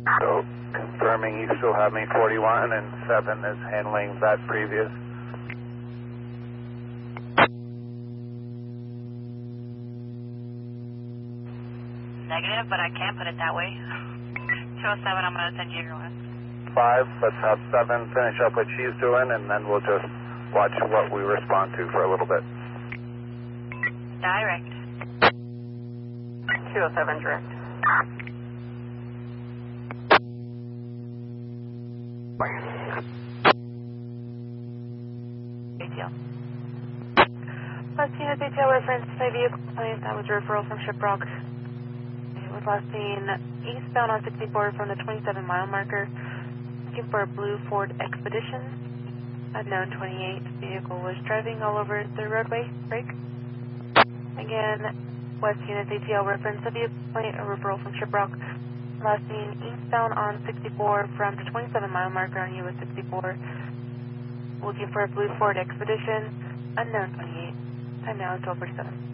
So, confirming you still have me 41 and 7 is handling that previous. Negative, but I can't put it that way. 207, I'm going to send you your list. 5, let's have 7 finish up what she's doing, and then we'll just watch what we respond to for a little bit. Direct. 207 direct. ATL. Last seen as ATL reference, a vehicle complaint that was a referral from Shiprock. It was last seen eastbound on 64 from the 27-mile marker, looking for a blue Ford Expedition. Unknown 28. Vehicle was driving all over the roadway. Break. Again, West Units ATL reference, a vehicle complaint, a referral from Shiprock. Last seen eastbound on 64 from the 27-mile marker on US 64. Looking for a blue Ford Expedition. Unknown 28. Time now is 12:47.